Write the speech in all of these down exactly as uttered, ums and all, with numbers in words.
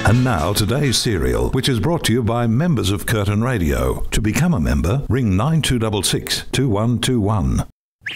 And now today's serial, which is brought to you by members of Curtin Radio. To become a member, ring nine two six six, two one two one.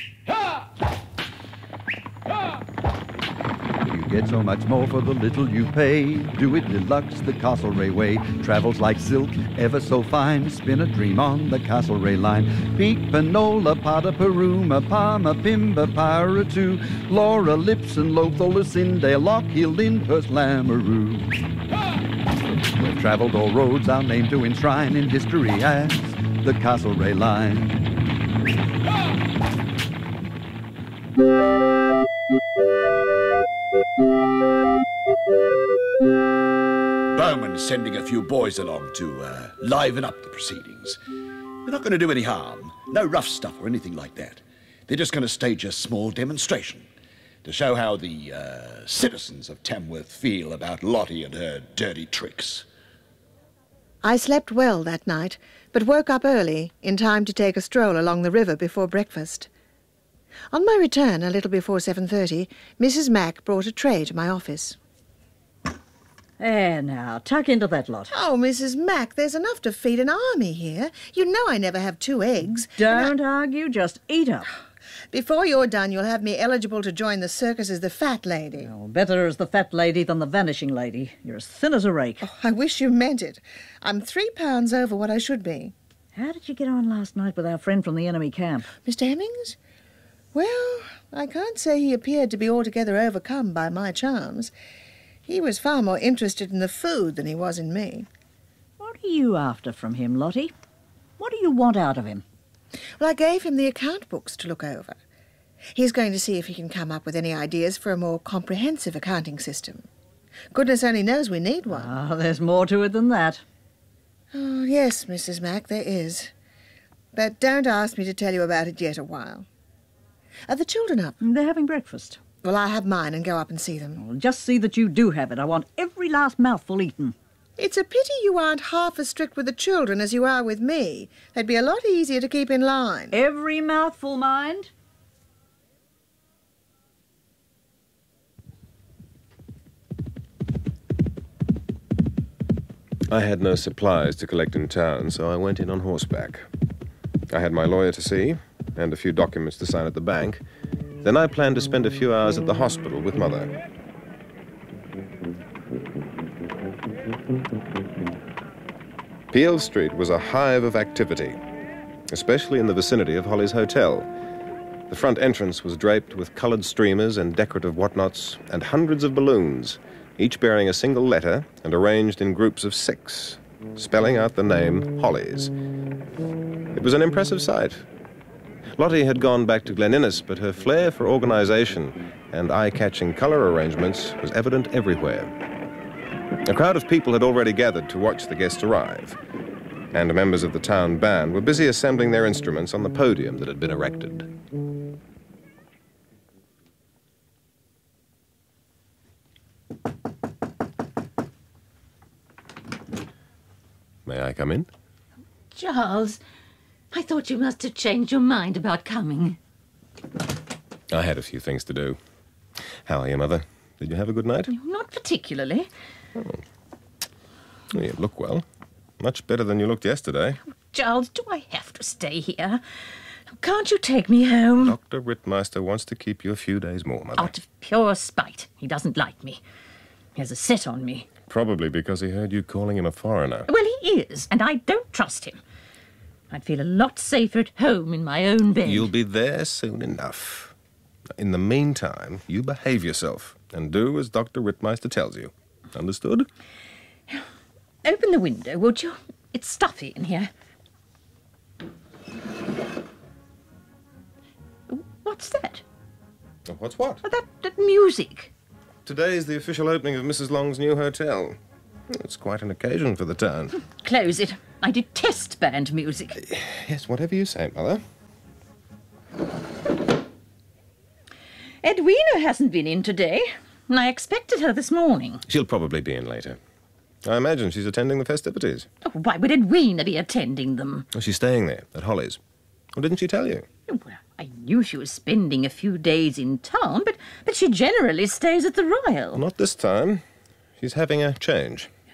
You get so much more for the little you pay. Do it deluxe, the Castlereagh way. Travels like silk, ever so fine. Spin a dream on the Castlereagh line. Peak, Panola, Pada, Peruma, Palma, Pimba, Paratu, Laura, Lipson, Lothal, Lucindale, Lockhill, Lyndhurst, Lamoureux. We've travelled all roads, our name to enshrine in history as the Castlereagh line. Bowman's sending a few boys along to uh, liven up the proceedings. They're not going to do any harm. No rough stuff or anything like that. They're just going to stage a small demonstration to show how the uh, citizens of Tamworth feel about Lottie and her dirty tricks. I slept well that night, but woke up early in time to take a stroll along the river before breakfast. On my return, a little before seven thirty, Missus Mack brought a tray to my office. There now, tuck into that lot. Oh, Missus Mack, there's enough to feed an army here. You know I never have two eggs. Don't I... argue, just eat up. Before you're done, you'll have me eligible to join the circus as the fat lady. Oh, better as the fat lady than the vanishing lady. You're as thin as a rake. Oh, I wish you meant it. I'm three pounds over what I should be. How did you get on last night with our friend from the enemy camp? Mister Hemmings? Well, I can't say he appeared to be altogether overcome by my charms. He was far more interested in the food than he was in me. What are you after from him, Lottie? What do you want out of him? Well, I gave him the account books to look over. He's going to see if he can come up with any ideas for a more comprehensive accounting system. Goodness only knows we need one. Ah, there's more to it than that. Oh, yes, Missus Mack, there is. But don't ask me to tell you about it yet a while. Are the children up? They're having breakfast. Well, I'll have mine and go up and see them. Well, just see that you do have it. I want every last mouthful eaten. It's a pity you aren't half as strict with the children as you are with me. They'd be a lot easier to keep in line. Every mouthful, mind. I had no supplies to collect in town, so I went in on horseback. I had my lawyer to see, and a few documents to sign at the bank. Then I planned to spend a few hours at the hospital with Mother. Peel Street was a hive of activity, especially in the vicinity of Holly's Hotel. The front entrance was draped with colored streamers and decorative whatnots, and hundreds of balloons, each bearing a single letter and arranged in groups of six, spelling out the name Holly's. It was an impressive sight. Lottie had gone back to Glen Innes, but her flair for organization and eye-catching color arrangements was evident everywhere. A crowd of people had already gathered to watch the guests arrive, and members of the town band were busy assembling their instruments on the podium that had been erected. May I come in? Charles, I thought you must have changed your mind about coming. I had a few things to do. How are you, Mother? Did you have a good night? Not particularly. Oh. Well, you look well. Much better than you looked yesterday. Oh, Charles, do I have to stay here? Can't you take me home? Doctor Rittmeister wants to keep you a few days more, Mother. Out of pure spite. He doesn't like me. He has a set on me. Probably because he heard you calling him a foreigner. Well, he is, and I don't trust him. I'd feel a lot safer at home in my own bed. You'll be there soon enough. In the meantime, you behave yourself and do as Doctor Rittmeister tells you. Understood? Open the window, would you? It's stuffy in here. What's that? What's what? That, that music. Today is the official opening of Missus Long's new hotel. It's quite an occasion for the town. Close it. I detest band music. Yes, whatever you say, Mother. Edwina hasn't been in today. I expected her this morning. She'll probably be in later. I imagine she's attending the festivities. Oh, why would Edwina be attending them? Well, she's staying there, at Holly's. Well, didn't she tell you? Well, I knew she was spending a few days in town, but, but she generally stays at the Royal. Not this time. She's having a change.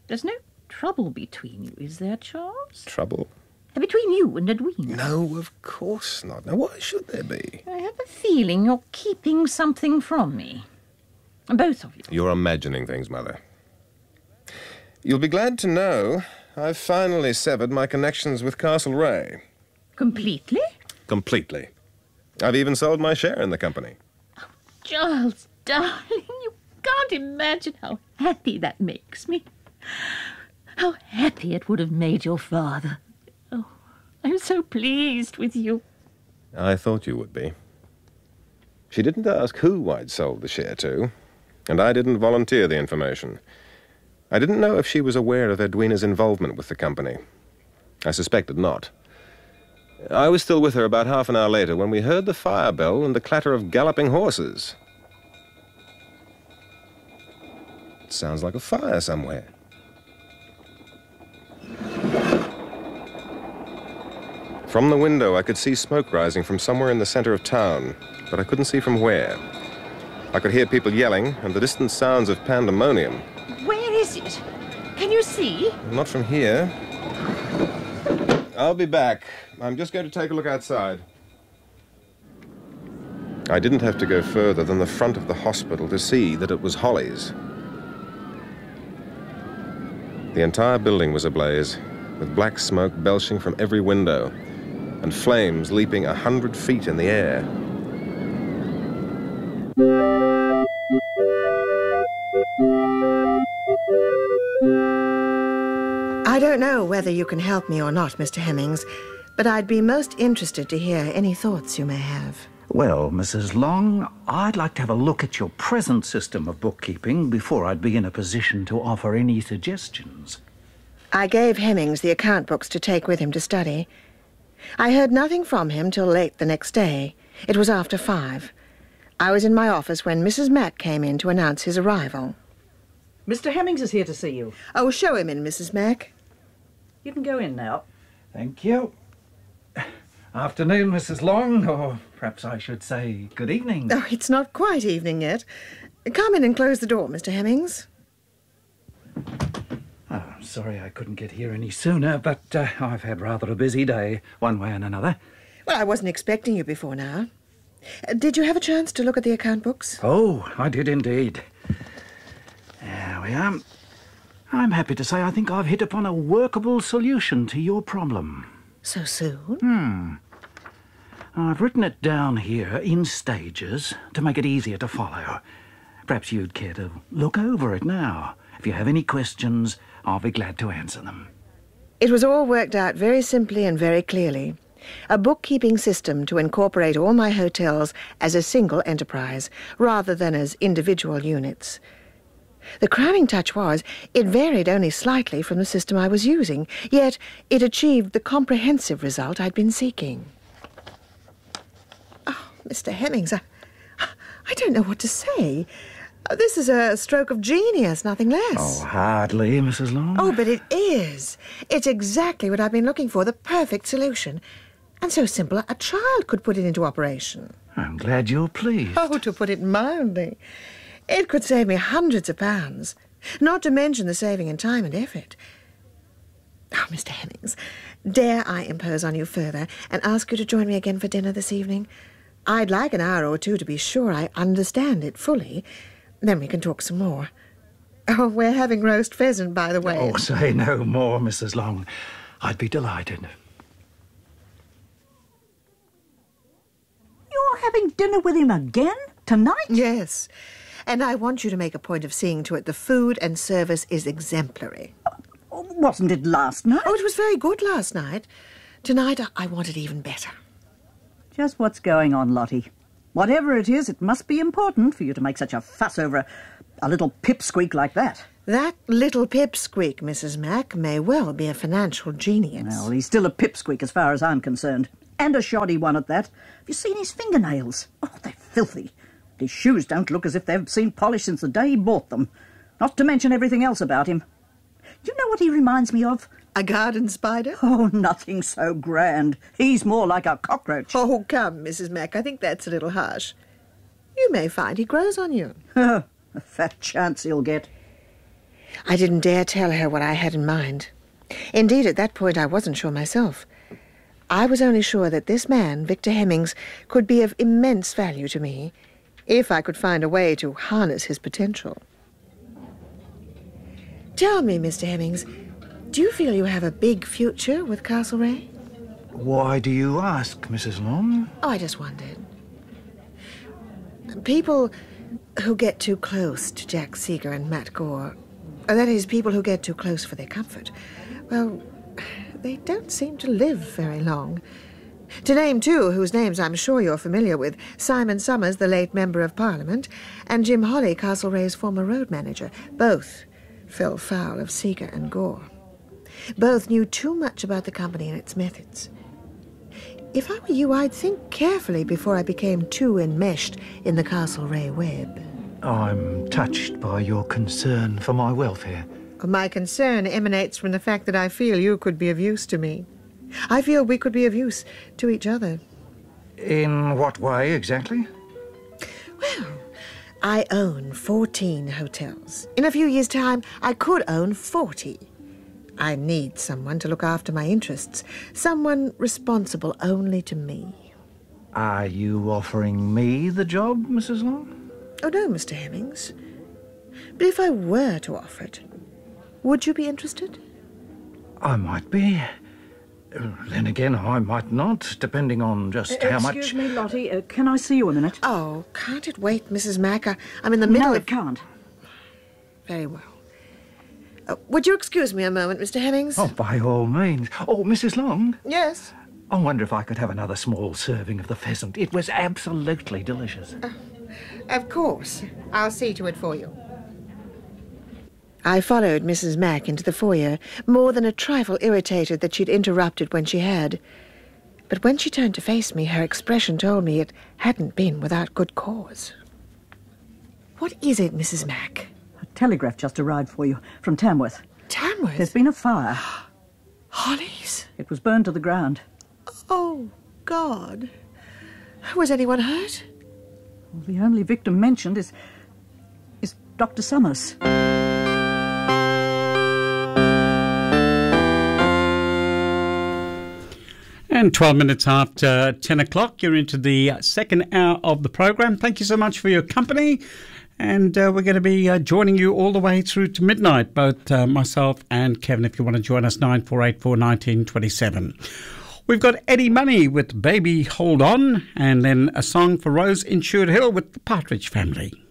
There's no trouble between you, is there, Charles? Trouble? Between you and Edwina? No, of course not. Now, why should there be? I have a feeling you're keeping something from me. Both of you. You're imagining things, Mother. You'll be glad to know I've finally severed my connections with Castlereagh. Completely? Completely. I've even sold my share in the company. Oh, Charles, darling, you can't imagine how happy that makes me. How happy it would have made your father. Oh, I'm so pleased with you. I thought you would be. She didn't ask who I'd sold the share to, and I didn't volunteer the information. I didn't know if she was aware of Edwina's involvement with the company. I suspected not. I was still with her about half an hour later when we heard the fire bell and the clatter of galloping horses. It sounds like a fire somewhere. From the window, I could see smoke rising from somewhere in the center of town, but I couldn't see from where. I could hear people yelling and the distant sounds of pandemonium. Where is it? Can you see? Not from here. I'll be back. I'm just going to take a look outside. I didn't have to go further than the front of the hospital to see that it was Holly's. The entire building was ablaze, with black smoke belching from every window, and flames leaping a hundred feet in the air. I don't know whether you can help me or not, Mister Hemmings, but I'd be most interested to hear any thoughts you may have. Well, Missus Long, I'd like to have a look at your present system of bookkeeping before I'd be in a position to offer any suggestions. I gave Hemmings the account books to take with him to study. I heard nothing from him till late the next day. It was after five. I was in my office when Missus Mack came in to announce his arrival. Mister Hemmings is here to see you. Oh, show him in, Missus Mack. You can go in now. Thank you. Afternoon, Missus Long, or perhaps I should say good evening. Oh, it's not quite evening yet. Come in and close the door, Mister Hemmings. Oh, sorry I couldn't get here any sooner, but uh, I've had rather a busy day, one way and another. Well, I wasn't expecting you before now. Uh, did you have a chance to look at the account books? Oh, I did indeed. There we are. I'm happy to say I think I've hit upon a workable solution to your problem. So soon? Hmm. I've written it down here in stages to make it easier to follow. Perhaps you'd care to look over it now. If you have any questions, I'll be glad to answer them. It was all worked out very simply and very clearly. A bookkeeping system to incorporate all my hotels as a single enterprise, rather than as individual units. The crowning touch was, it varied only slightly from the system I was using, yet it achieved the comprehensive result I'd been seeking. Oh, Mister Hemmings, I, I don't know what to say. This is a stroke of genius, nothing less. Oh, hardly, Missus Long. Oh, but it is. It's exactly what I've been looking for, the perfect solution. And so simple, a child could put it into operation. I'm glad you're pleased. Oh, to put it mildly. It could save me hundreds of pounds, not to mention the saving in time and effort. Oh, Mister Hemmings, dare I impose on you further and ask you to join me again for dinner this evening? I'd like an hour or two to be sure I understand it fully. Then we can talk some more. Oh, we're having roast pheasant, by the way. Oh, say no more, Missus Long. I'd be delighted. You're having dinner with him again? Tonight? Yes. And I want you to make a point of seeing to it the food and service is exemplary. Oh, wasn't it last night? Oh, it was very good last night. Tonight, I, I want it even better. Just what's going on, Lottie? Whatever it is, it must be important for you to make such a fuss over a, a little pipsqueak like that. That little pipsqueak, Missus Mack, may well be a financial genius. Well, he's still a pipsqueak as far as I'm concerned. And a shoddy one at that. Have you seen his fingernails? Oh, they're filthy. His shoes don't look as if they've seen polish since the day he bought them. Not to mention everything else about him. Do you know what he reminds me of? A garden spider? Oh, nothing so grand. He's more like a cockroach. Oh, come, Missus Mack, I think that's a little harsh. You may find he grows on you. A fat chance he'll get. I didn't dare tell her what I had in mind. Indeed, at that point I wasn't sure myself. I was only sure that this man, Victor Hemmings, could be of immense value to me, if I could find a way to harness his potential. Tell me, Mister Hemmings, do you feel you have a big future with Castlereagh? Why do you ask, Missus Long? Oh, I just wondered. People who get too close to Jack Seeger and Matt Gore, or that is, people who get too close for their comfort, well, they don't seem to live very long. To name two, whose names I'm sure you're familiar with, Simon Summers, the late Member of Parliament, and Jim Holly, Castlereagh's former road manager. Both fell foul of Seeger and Gore. Both knew too much about the company and its methods. If I were you, I'd think carefully before I became too enmeshed in the Castlereagh web. I'm touched by your concern for my welfare. My concern emanates from the fact that I feel you could be of use to me. I feel we could be of use to each other. In what way, exactly? Well, I own fourteen hotels. In a few years' time, I could own forty. I need someone to look after my interests, someone responsible only to me. Are you offering me the job, Missus Long? Oh, no, Mister Hemmings. But if I were to offer it, would you be interested? I might be. Then again, I might not, depending on just Uh, how excuse much... Excuse me, Lottie. Uh, can I see you a minute? Oh, can't it wait, Missus Mack? I, I'm in the middle no, of... it can't. Very well. Uh, would you excuse me a moment, Mister Hemmings? Oh, by all means. Oh, Missus Long? Yes? I wonder if I could have another small serving of the pheasant. It was absolutely delicious. Uh, of course. I'll see to it for you. I followed Missus Mack into the foyer, more than a trifle irritated that she'd interrupted when she had. But when she turned to face me, her expression told me it hadn't been without good cause. What is it, Missus Mack? A telegraph just arrived for you from Tamworth. Tamworth? There's been a fire. Hollies? It was burned to the ground. Oh, God. Was anyone hurt? Well, the only victim mentioned is... is Doctor Summers. And twelve minutes after ten o'clock, you're into the second hour of the program. Thank you so much for your company. And uh, we're going to be uh, joining you all the way through to midnight, both uh, myself and Kevin, if you want to join us, nine four eight four, one nine two seven. We've got Eddie Money with Baby Hold On, and then a song for Rose in Sherwood Hill with the Partridge Family.